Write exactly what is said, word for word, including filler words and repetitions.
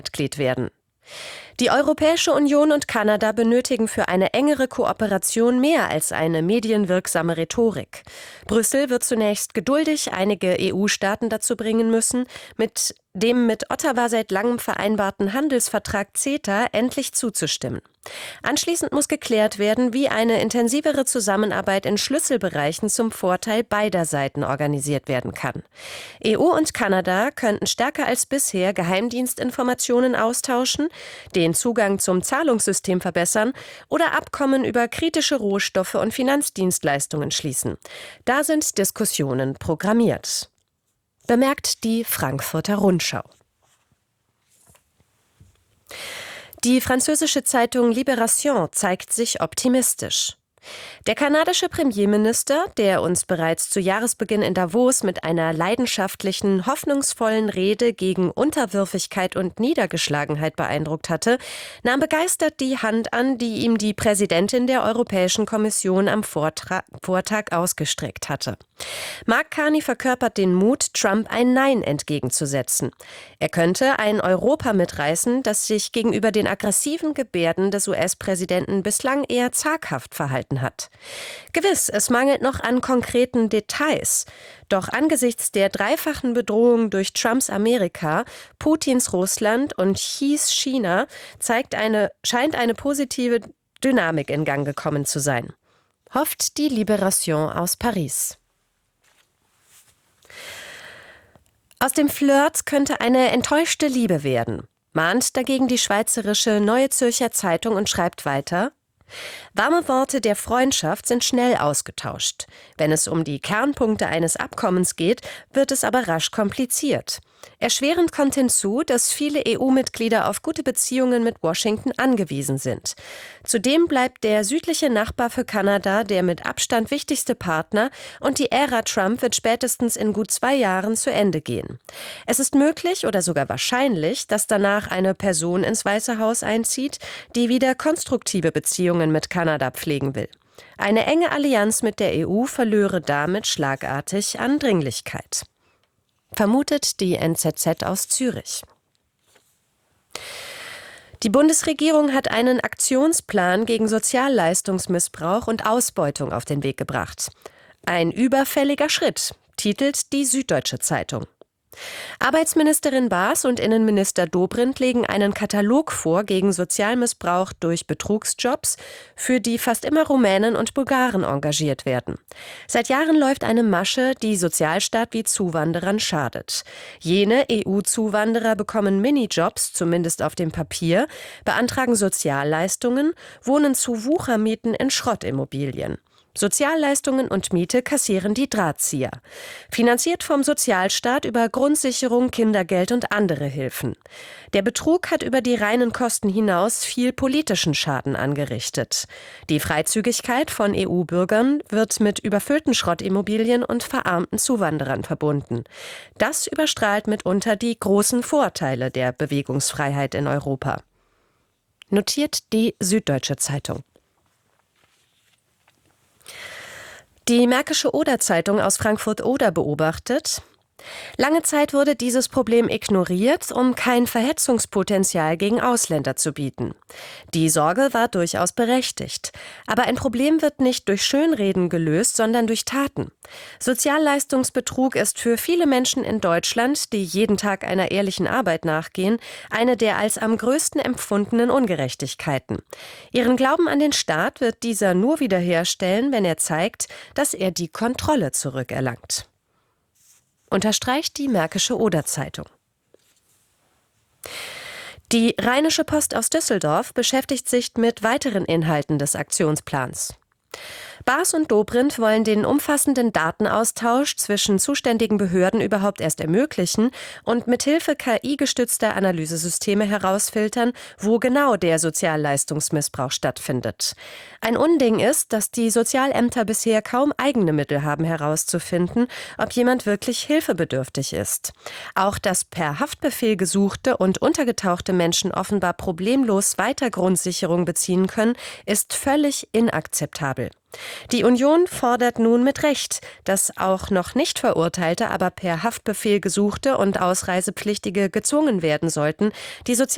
Mitglied werden. Die Europäische Union und Kanada benötigen für eine engere Kooperation mehr als eine medienwirksame Rhetorik. Brüssel wird zunächst geduldig einige E U-Staaten dazu bringen müssen, mit dem mit Ottawa seit langem vereinbarten Handelsvertrag CETA endlich zuzustimmen. Anschließend muss geklärt werden, wie eine intensivere Zusammenarbeit in Schlüsselbereichen zum Vorteil beider Seiten organisiert werden kann. E U und Kanada könnten stärker als bisher Geheimdienstinformationen austauschen, den Zugang zum Zahlungssystem verbessern oder Abkommen über kritische Rohstoffe und Finanzdienstleistungen schließen. Da sind Diskussionen programmiert. Bemerkt die Frankfurter Rundschau. Die französische Zeitung Libération zeigt sich optimistisch. Der kanadische Premierminister, der uns bereits zu Jahresbeginn in Davos mit einer leidenschaftlichen, hoffnungsvollen Rede gegen Unterwürfigkeit und Niedergeschlagenheit beeindruckt hatte, nahm begeistert die Hand an, die ihm die Präsidentin der Europäischen Kommission am Vortra- Vortag ausgestreckt hatte. Mark Carney verkörpert den Mut, Trump ein Nein entgegenzusetzen. Er könnte ein Europa mitreißen, das sich gegenüber den aggressiven Gebärden des U S-Präsidenten bislang eher zaghaft verhalten hat. Gewiss, es mangelt noch an konkreten Details. Doch angesichts der dreifachen Bedrohung durch Trumps Amerika, Putins Russland und Xis China zeigt eine, scheint eine positive Dynamik in Gang gekommen zu sein. Hofft die Libération aus Paris. Aus dem Flirt könnte eine enttäuschte Liebe werden, mahnt dagegen die schweizerische Neue Zürcher Zeitung und schreibt weiter: Warme Worte der Freundschaft sind schnell ausgetauscht. Wenn es um die Kernpunkte eines Abkommens geht, wird es aber rasch kompliziert. Erschwerend kommt hinzu, dass viele E U-Mitglieder auf gute Beziehungen mit Washington angewiesen sind. Zudem bleibt der südliche Nachbar für Kanada der mit Abstand wichtigste Partner und die Ära Trump wird spätestens in gut zwei Jahren zu Ende gehen. Es ist möglich oder sogar wahrscheinlich, dass danach eine Person ins Weiße Haus einzieht, die wieder konstruktive Beziehungen mit Kanada pflegen will. Eine enge Allianz mit der E U verlöre damit schlagartig an Dringlichkeit. Vermutet die N Z Z aus Zürich. Die Bundesregierung hat einen Aktionsplan gegen Sozialleistungsmissbrauch und Ausbeutung auf den Weg gebracht. Ein überfälliger Schritt, titelt die Süddeutsche Zeitung. Arbeitsministerin Baas und Innenminister Dobrindt legen einen Katalog vor gegen Sozialmissbrauch durch Betrugsjobs, für die fast immer Rumänen und Bulgaren engagiert werden. Seit Jahren läuft eine Masche, die Sozialstaat wie Zuwanderern schadet. Jene E U-Zuwanderer bekommen Minijobs, zumindest auf dem Papier, beantragen Sozialleistungen, wohnen zu Wuchermieten in Schrottimmobilien. Sozialleistungen und Miete kassieren die Drahtzieher. Finanziert vom Sozialstaat über Grundsicherung, Kindergeld und andere Hilfen. Der Betrug hat über die reinen Kosten hinaus viel politischen Schaden angerichtet. Die Freizügigkeit von E U-Bürgern wird mit überfüllten Schrottimmobilien und verarmten Zuwanderern verbunden. Das überstrahlt mitunter die großen Vorteile der Bewegungsfreiheit in Europa. Notiert die Süddeutsche Zeitung. Die Märkische Oder-Zeitung aus Frankfurt-Oder beobachtet: Lange Zeit wurde dieses Problem ignoriert, um kein Verhetzungspotenzial gegen Ausländer zu bieten. Die Sorge war durchaus berechtigt. Aber ein Problem wird nicht durch Schönreden gelöst, sondern durch Taten. Sozialleistungsbetrug ist für viele Menschen in Deutschland, die jeden Tag einer ehrlichen Arbeit nachgehen, eine der als am größten empfundenen Ungerechtigkeiten. Ihren Glauben an den Staat wird dieser nur wiederherstellen, wenn er zeigt, dass er die Kontrolle zurückerlangt. Unterstreicht die Märkische Oder-Zeitung. Die Rheinische Post aus Düsseldorf beschäftigt sich mit weiteren Inhalten des Aktionsplans. Baas und Dobrindt wollen den umfassenden Datenaustausch zwischen zuständigen Behörden überhaupt erst ermöglichen und mithilfe K I-gestützter Analysesysteme herausfiltern, wo genau der Sozialleistungsmissbrauch stattfindet. Ein Unding ist, dass die Sozialämter bisher kaum eigene Mittel haben herauszufinden, ob jemand wirklich hilfebedürftig ist. Auch dass per Haftbefehl gesuchte und untergetauchte Menschen offenbar problemlos weiter Grundsicherung beziehen können, ist völlig inakzeptabel. Die Union fordert nun mit Recht, dass auch noch nicht Verurteilte, aber per Haftbefehl gesuchte und Ausreisepflichtige gezwungen werden sollten, die Sozial